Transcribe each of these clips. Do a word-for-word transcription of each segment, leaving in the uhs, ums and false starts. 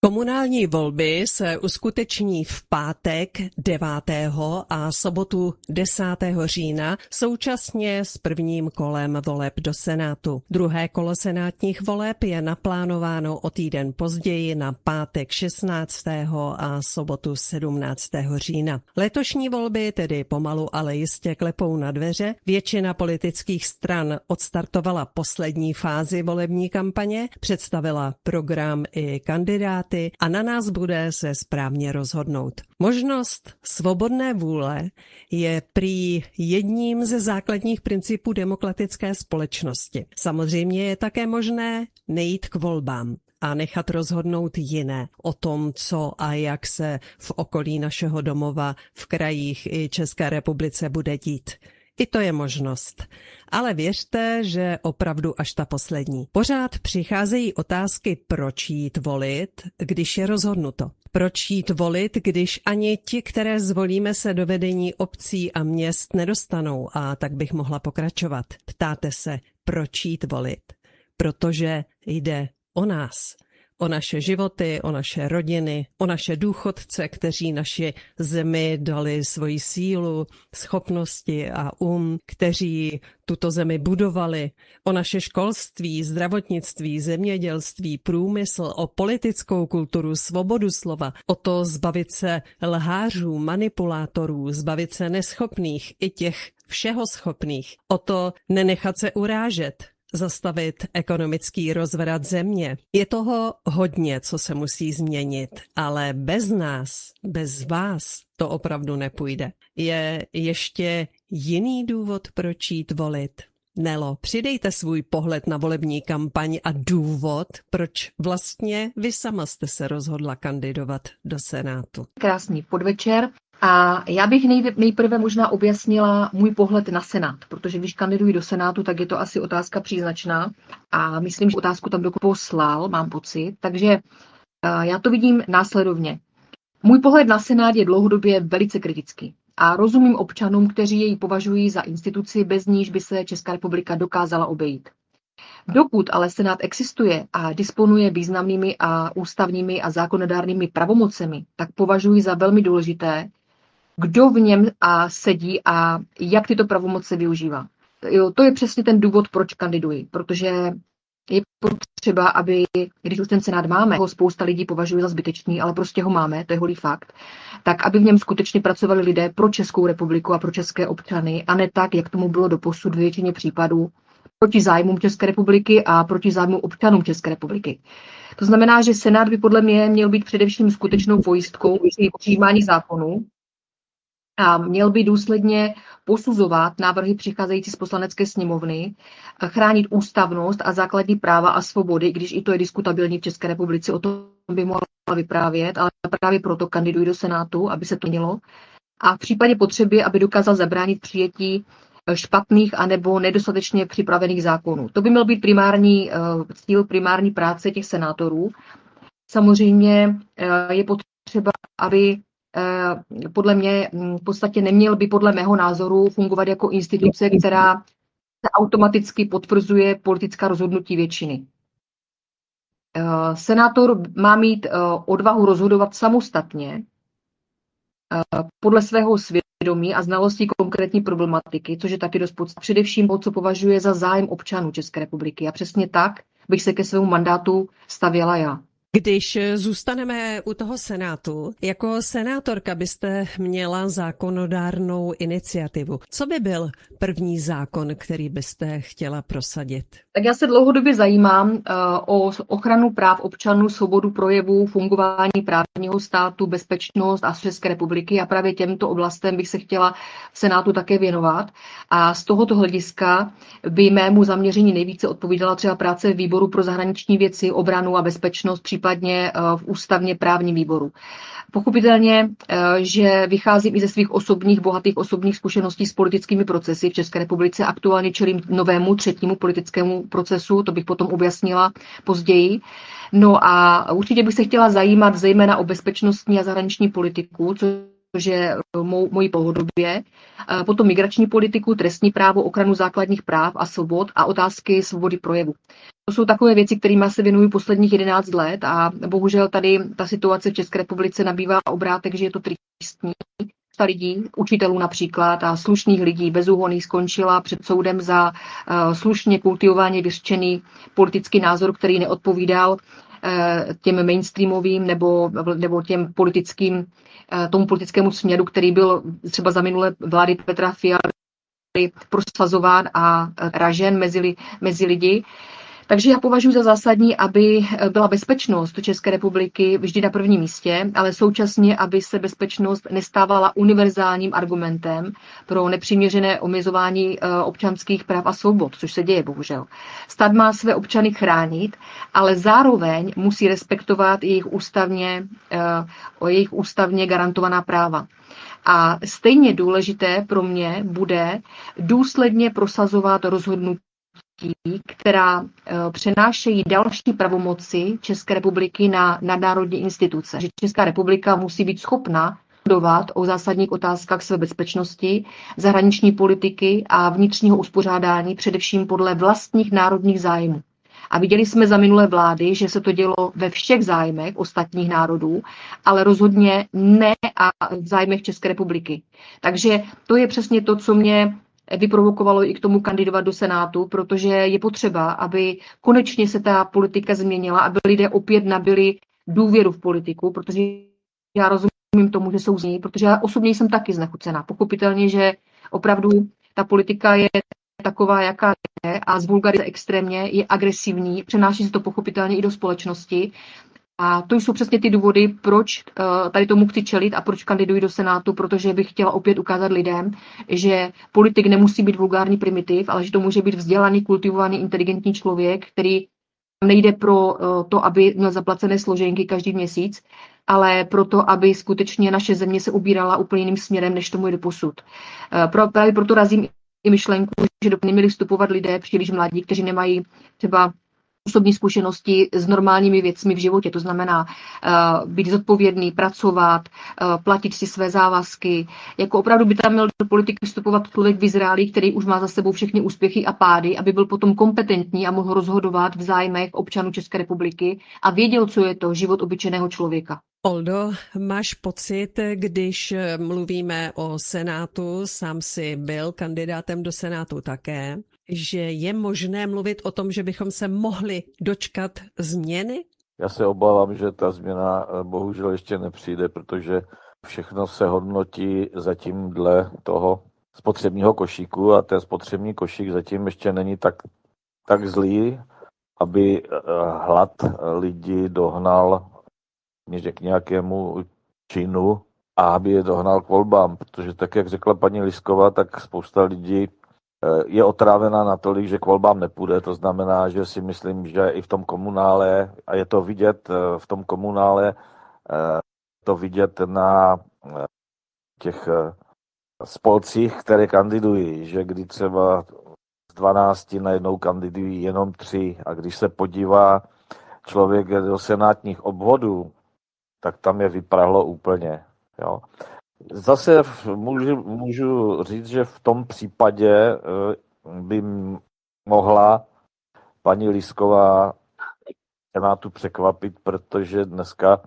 Komunální volby se uskuteční v pátek devátého a sobotu desátého října současně s prvním kolem voleb do Senátu. Druhé kolo senátních voleb je naplánováno o týden později na pátek šestnáctého a sobotu sedmnáctého října. Letošní volby tedy pomalu, ale jistě klepou na dveře. Většina politických stran odstartovala poslední fázi volební kampaně, představila program i kandidáty, a na nás bude se správně rozhodnout. Možnost svobodné vůle je prý jedním ze základních principů demokratické společnosti. Samozřejmě je také možné nejít k volbám a nechat rozhodnout jiné o tom, co a jak se v okolí našeho domova, v krajích i České republice bude dít. I to je možnost. Ale věřte, že opravdu až ta poslední. Pořád přicházejí otázky, proč jít volit, když je rozhodnuto. Proč jít volit, když ani ti, které zvolíme, se do vedení obcí a měst nedostanou, a tak bych mohla pokračovat. Ptáte se, proč jít volit? Protože jde o nás. O naše životy, o naše rodiny, o naše důchodce, kteří naši zemi dali svoji sílu, schopnosti a um, kteří tuto zemi budovali, o naše školství, zdravotnictví, zemědělství, průmysl, o politickou kulturu, svobodu slova, o to zbavit se lhářů, manipulátorů, zbavit se neschopných i těch všeho schopných, o to nenechat se urážet, zastavit ekonomický rozvrat země. Je toho hodně, co se musí změnit, ale bez nás, bez vás to opravdu nepůjde. Je ještě jiný důvod, proč jít volit? Nelo, přidejte svůj pohled na volební kampaň a důvod, proč vlastně vy sama jste se rozhodla kandidovat do Senátu. Krásný podvečer. A já bych nejprve možná objasnila můj pohled na Senát, protože když kandiduji do Senátu, tak je to asi otázka příznačná a myslím, že otázku tam dokonce poslal, mám pocit, takže já to vidím následovně. Můj pohled na Senát je dlouhodobě velice kritický a rozumím občanům, kteří jej považují za instituci, bez níž by se Česká republika dokázala obejít. Dokud ale Senát existuje a disponuje významnými a ústavními a zákonodárnými pravomocemi, tak považuji za velmi důležité, kdo v něm a sedí a jak tyto pravomoci využívá. Jo, to je přesně ten důvod, proč kandiduji, protože je potřeba, aby, když už ten Senát máme, ho spousta lidí považuje za zbytečný, ale prostě ho máme, to je holý fakt, tak aby v něm skutečně pracovali lidé pro Českou republiku a pro české občany, a ne tak, jak tomu bylo doposud v většině případů, proti zájmům České republiky a proti zájmům občanům České republiky. To znamená, že Senát by podle mě měl být především skutečnou pojistkou při přijímání zákonů a měl by důsledně posuzovat návrhy přicházející z Poslanecké sněmovny, chránit ústavnost a základní práva a svobody, když i to je diskutabilní v České republice, o tom by mohla vyprávět, ale právě proto kandiduji do Senátu, aby se to mělo. A v případě potřeby, aby dokázal zabránit přijetí špatných anebo nedostatečně připravených zákonů. To by měl být primární cíl, primární práce těch senátorů. Samozřejmě je potřeba, aby podle mě v podstatě neměl by podle mého názoru fungovat jako instituce, která se automaticky potvrzuje politická rozhodnutí většiny. Senátor má mít odvahu rozhodovat samostatně podle svého svědomí a znalostí konkrétní problematiky, což je taky dost podstatné. Především to, co považuje za zájem občanů České republiky. A přesně tak bych se ke svému mandátu stavěla já. Když zůstaneme u toho Senátu, jako senátorka byste měla zákonodárnou iniciativu. Co by byl první zákon, který byste chtěla prosadit? Tak já se dlouhodobě zajímám uh, o ochranu práv občanů, svobodu projevu, fungování právního státu, bezpečnost a České republiky a právě těmto oblastem bych se chtěla v Senátu také věnovat. A z tohoto hlediska by mému zaměření nejvíce odpovídala třeba práce výboru pro zahraniční věci, obranu a bezpečnost, případně v ústavně právním výboru. Pochopitelně, že vycházím i ze svých osobních, bohatých osobních zkušeností s politickými procesy v České republice. Aktuálně čelím novému třetímu politickému procesu, to bych potom objasnila později. No a určitě bych se chtěla zajímat zejména o bezpečnostní a zahraniční politiku, což protože mou, mojí pohodobě, potom migrační politiku, trestní právo, ochranu základních práv a svobod a otázky svobody projevu. To jsou takové věci, kterými se věnuju posledních jedenáct let a bohužel tady ta situace v České republice nabývá obrátek, že je to tristní. Spousta lidí, učitelů například a slušných lidí bezúhonných skončila před soudem za uh, slušně kultivovaně vyřčený politický názor, který neodpovídal těm mainstreamovým nebo, nebo těm politickým, tomu politickému směru, který byl třeba za minulé vlády Petra Fialy prosazován a ražen mezi, mezi lidi. Takže já považuji za zásadní, aby byla bezpečnost České republiky vždy na prvním místě, ale současně, aby se bezpečnost nestávala univerzálním argumentem pro nepřiměřené omezování občanských práv a svobod, což se děje bohužel. Stát má své občany chránit, ale zároveň musí respektovat jejich ústavně, jejich ústavně garantovaná práva. A stejně důležité pro mě bude důsledně prosazovat rozhodnutí, která přenášejí další pravomoci České republiky na nadnárodní instituce. Že Česká republika musí být schopna rozhodovat o zásadních otázkách své bezpečnosti, zahraniční politiky a vnitřního uspořádání především podle vlastních národních zájmů. A viděli jsme za minulé vlády, že se to dělo ve všech zájmech ostatních národů, ale rozhodně ne a v zájmech České republiky. Takže to je přesně to, co mě vyprovokovalo i k tomu kandidovat do Senátu, protože je potřeba, aby konečně se ta politika změnila, aby lidé opět nabili důvěru v politiku, protože já rozumím tomu, že jsou z ní, protože já osobně jsem taky znechucená. Pochopitelně, že opravdu ta politika je taková, jaká je a zvulgarizuje extrémně, je agresivní, přenáší se to pochopitelně i do společnosti. A to jsou přesně ty důvody, proč tady tomu chci čelit a proč kandiduji do Senátu, protože bych chtěla opět ukázat lidem, že politik nemusí být vulgární primitiv, ale že to může být vzdělaný, kultivovaný, inteligentní člověk, který nejde pro to, aby měl zaplacené složenky každý měsíc, ale proto, aby skutečně naše země se ubírala úplně jiným směrem, než tomu je doposud. Právě proto razím i myšlenku, že do neměli vstupovat lidé příliš mladí, kteří nemají třeba osobní zkušenosti s normálními věcmi v životě, to znamená uh, být zodpovědný, pracovat, uh, platit si své závazky. Jako opravdu by tam měl do politiky vstupovat člověk vyzrálý, který už má za sebou všechny úspěchy a pády, aby byl potom kompetentní a mohl rozhodovat v zájmech občanů České republiky a věděl, co je to život obyčejného člověka. Oldo, máš pocit, když mluvíme o Senátu, sám si byl kandidátem do Senátu také, že je možné mluvit o tom, že bychom se mohli dočkat změny? Já se obávám, že ta změna bohužel ještě nepřijde, protože všechno se hodnotí zatím dle toho spotřebního košíku a ten spotřební košík zatím ještě není tak, tak zlý, aby hlad lidí dohnal k nějakému činu a aby je dohnal k volbám, protože tak, jak řekla paní Lisková, tak spousta lidí je otrávená natolik, že k volbám nepůjde. To znamená, že si myslím, že i v tom komunále, a je to vidět v tom komunále, to vidět na těch spolcích, které kandidují, že kdy třeba z dvanácti najednou kandidují jenom tři a když se podívá člověk do senátních obvodů, tak tam je vyprahlo úplně. Jo. Zase můžu, můžu říct, že v tom případě by mohla paní Lisková Senátu překvapit, protože dneska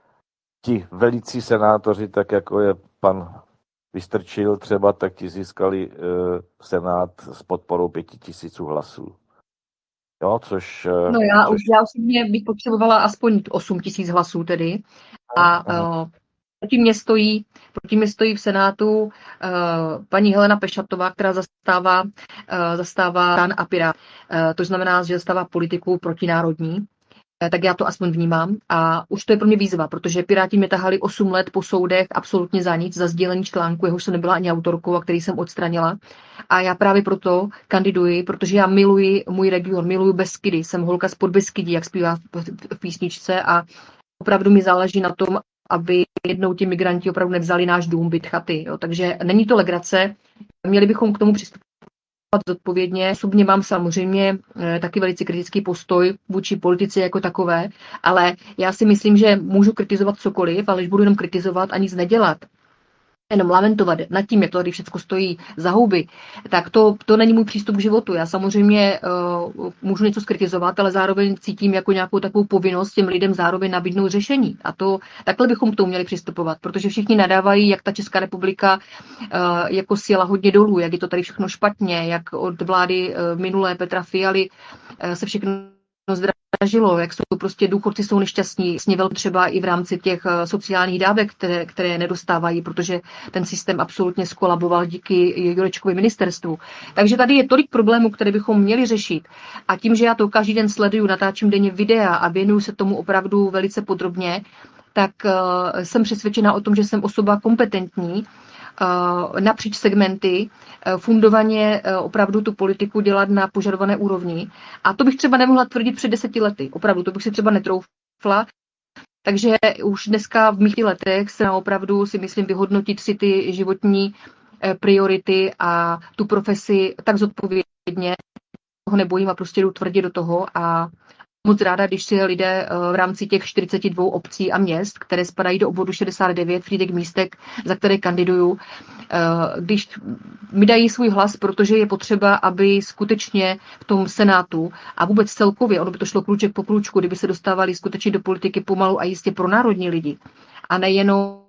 ti velicí senátoři, tak jako je pan Vystrčil třeba, tak ti získali Senát s podporou pěti tisíců hlasů. Jo, což... No já, což... už, já osobně bych potřebovala aspoň osm tisíc hlasů tedy. A uh, proti mě stojí, proti mě stojí v Senátu uh, paní Helena Pešatová, která zastává, uh, zastává STAN a Pirát. Uh, to znamená, že zastává politiku protinárodní. Uh, tak já to aspoň vnímám. A už to je pro mě výzva, protože Piráti mě tahali osm let po soudech absolutně za nic, za sdílení článku, jehož jsem nebyla ani autorkou a který jsem odstranila. A já právě proto kandiduji, protože já miluji můj region, miluji Beskydy. Jsem holka z Podbeskydí, jak zpívá v písničce a opravdu mi záleží na tom, aby jednou ti migranti opravdu nevzali náš dům, byt, chaty. Jo. Takže není to legrace, měli bychom k tomu přistupovat zodpovědně. Osobně mám samozřejmě e, taky velice kritický postoj vůči politice jako takové, ale já si myslím, že můžu kritizovat cokoliv, ale když budu jenom kritizovat a nic nedělat, jenom lamentovat nad tím, jak to tady všechno stojí za houby, tak to, to není můj přístup k životu. Já samozřejmě uh, můžu něco skritizovat, ale zároveň cítím jako nějakou takovou povinnost těm lidem zároveň nabídnout řešení. A to takhle bychom k tomu měli přistupovat, protože všichni nadávají, jak ta Česká republika uh, jako sjela hodně dolů, jak je to tady všechno špatně, jak od vlády uh, minulé Petra Fialy uh, se všechno zdražilo, jak jsou prostě důchodci jsou nešťastní, sněvel třeba i v rámci těch sociálních dávek, které, které nedostávají, protože ten systém absolutně skolaboval díky Jurečkovi ministerstvu. Takže tady je tolik problémů, které bychom měli řešit. A tím, že já to každý den sleduju, natáčím denně videa a věnuju se tomu opravdu velice podrobně, tak uh, jsem přesvědčena o tom, že jsem osoba kompetentní, napříč segmenty, fundovaně opravdu tu politiku dělat na požadované úrovni. A to bych třeba nemohla tvrdit před deseti lety. Opravdu, to bych si třeba netroufla. Takže už dneska v mých letech se opravdu si myslím vyhodnotit si ty životní priority a tu profesi tak zodpovědně, toho nebojím a prostě jdu tvrdě do toho a moc ráda, když si lidé v rámci těch čtyřiceti dvou obcí a měst, které spadají do obvodu šedesát devět, Frýdek Místek, za které kandiduju, když mi dají svůj hlas, protože je potřeba, aby skutečně v tom Senátu a vůbec celkově, ono by to šlo krůček po krůčku, kdyby se dostávali skutečně do politiky pomalu a jistě pro národní lidi a nejenom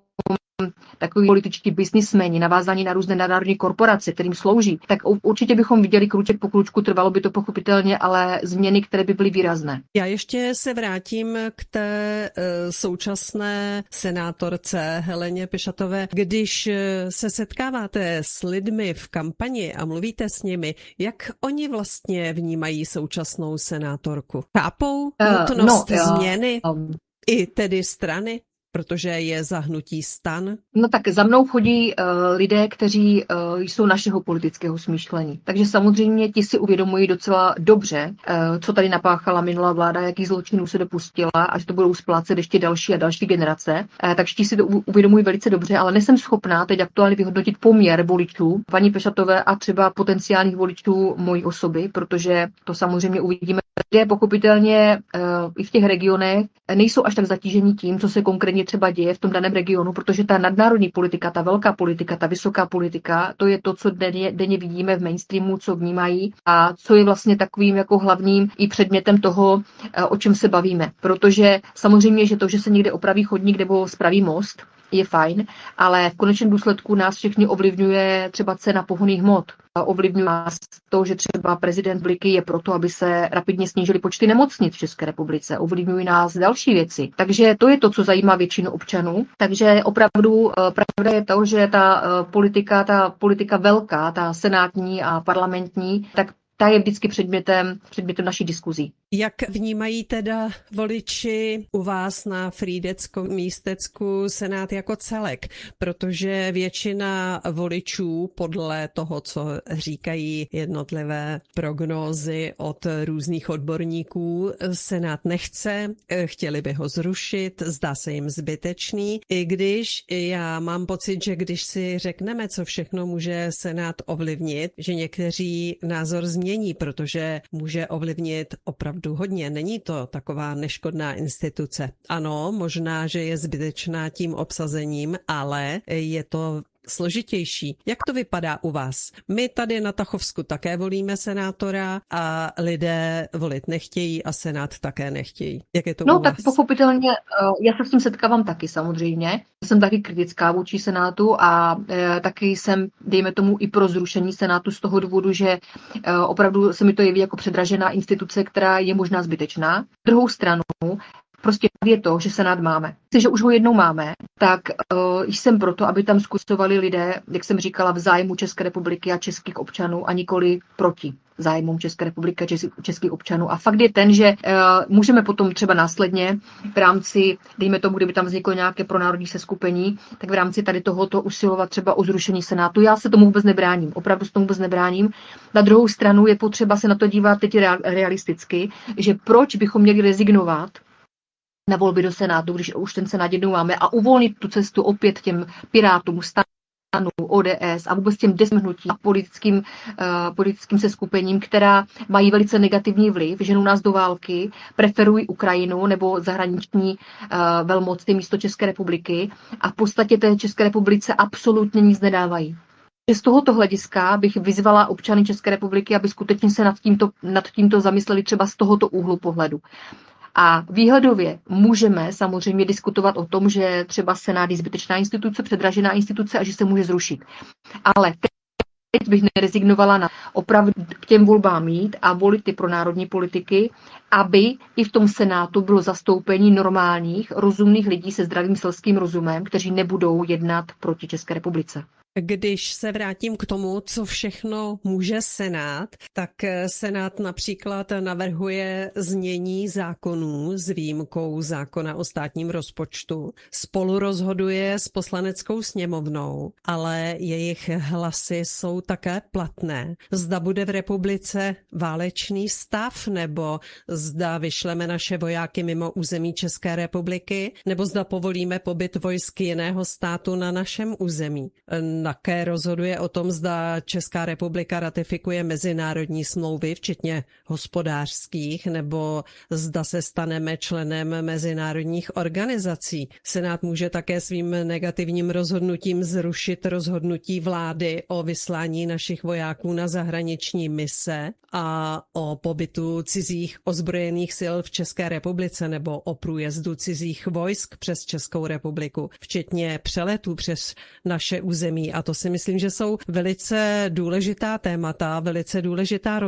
takový političtí biznismeni, navázaní na různé nadnárodní korporace, kterým slouží, tak určitě bychom viděli krůček po krůčku, trvalo by to pochopitelně, ale změny, které by byly výrazné. Já ještě se vrátím k té uh, současné senátorce Heleně Pešatové. Když se setkáváte s lidmi v kampani a mluvíte s nimi, jak oni vlastně vnímají současnou senátorku? Chápou nutnost uh, no, změny um, i tedy strany? Protože je za hnutí STAN? No tak za mnou chodí uh, lidé, kteří uh, jsou našeho politického smýšlení. Takže samozřejmě ti si uvědomují docela dobře, uh, co tady napáchala minulá vláda, jaký zločinů se dopustila a že to budou splácet ještě další a další generace. Uh, takže ti si to uvědomují velice dobře, ale nejsem schopná teď aktuálně vyhodnotit poměr voličů paní Pešatové a třeba potenciálních voličů mojí osoby, protože to samozřejmě uvidíme. Lidé pochopitelně uh, i v těch regionech nejsou až tak zatížení tím, co se konkrétně třeba děje v tom daném regionu, protože ta nadnárodní politika, ta velká politika, ta vysoká politika, to je to, co denně, denně vidíme v mainstreamu, co vnímají a co je vlastně takovým jako hlavním i předmětem toho, o čem se bavíme. Protože samozřejmě, že to, že se někde opraví chodník nebo spraví most, je fajn, ale v konečném důsledku nás všechny ovlivňuje třeba cena pohonných hmot. Ovlivňuje nás to, že třeba prezident Bliky je proto, aby se rapidně snížily počty nemocnic v České republice. Ovlivňují nás další věci. Takže to je to, co zajímá většinu občanů. Takže opravdu pravda je to, že ta politika, ta politika velká, ta senátní a parlamentní, tak ta je vždycky předmětem, předmětem naší diskuzí. Jak vnímají teda voliči u vás na Frýdecko-Místecku Senát jako celek? Protože většina voličů podle toho, co říkají jednotlivé prognózy od různých odborníků, Senát nechce, chtěli by ho zrušit, zdá se jim zbytečný, i když já mám pocit, že když si řekneme, co všechno může Senát ovlivnit, že někteří názor změní, protože může ovlivnit opravdu hodně. Není to taková neškodná instituce. Ano, možná, že je zbytečná tím obsazením, ale je to složitější. Jak to vypadá u vás? My tady na Tachovsku také volíme senátora a lidé volit nechtějí a senát také nechtějí. Jak je to no, u tak vás? Pochopitelně, já se s tím setkávám taky samozřejmě. Jsem taky kritická vůči senátu a e, taky jsem, dejme tomu, i pro zrušení senátu z toho důvodu, že e, opravdu se mi to jeví jako předražená instituce, která je možná zbytečná. Druhou stranu, prostě je to, že senát máme. Když už ho jednou máme, tak uh, jsem proto, aby tam zkusovali lidé, jak jsem říkala, v zájmu České republiky a českých občanů a nikoli proti zájmům České republiky a českých občanů. A fakt je ten, že uh, můžeme potom třeba následně v rámci, dejme tomu, kdyby tam vzniklo nějaké pronárodní seskupení, tak v rámci tady tohoto usilovat třeba o zrušení senátu. Já se tomu vůbec nebráním, opravdu se tomu vůbec nebráním. Na druhou stranu je potřeba se na to dívat teď realisticky, že proč bychom měli rezignovat na volby do Senátu, když už ten Senát jednou máme a uvolnit tu cestu opět těm Pirátům, STAN O D S a vůbec těm desmhnutím a politickým, uh, politickým seskupením, která mají velice negativní vliv, ženou nás do války, preferují Ukrajinu nebo zahraniční uh, velmoci místo České republiky a v podstatě té České republice absolutně nic nedávají. Z tohoto hlediska bych vyzvala občany České republiky, aby skutečně se nad tímto, nad tímto zamysleli třeba z tohoto úhlu pohledu. A výhledově můžeme samozřejmě diskutovat o tom, že třeba Senát je zbytečná instituce, předražená instituce a že se může zrušit. Ale teď bych nerezignovala na opravdu k těm volbám jít a volit ty pronárodní politiky, aby i v tom Senátu bylo zastoupení normálních, rozumných lidí se zdravým selským rozumem, kteří nebudou jednat proti České republice. Když se vrátím k tomu, co všechno může Senát, tak Senát například navrhuje znění zákonů s výjimkou zákona o státním rozpočtu. Spolu rozhoduje s poslaneckou sněmovnou, ale jejich hlasy jsou také platné. Zda bude v republice válečný stav, nebo zda vyšleme naše vojáky mimo území České republiky, nebo zda povolíme pobyt vojsk jiného státu na našem území. Také rozhoduje o tom, zda Česká republika ratifikuje mezinárodní smlouvy, včetně hospodářských, nebo zda se staneme členem mezinárodních organizací. Senát může také svým negativním rozhodnutím zrušit rozhodnutí vlády o vyslání našich vojáků na zahraniční mise a o pobytu cizích ozbrojených sil v České republice nebo o průjezdu cizích vojsk přes Českou republiku, včetně přeletů přes naše území. A to si myslím, že jsou velice důležitá témata, velice důležitá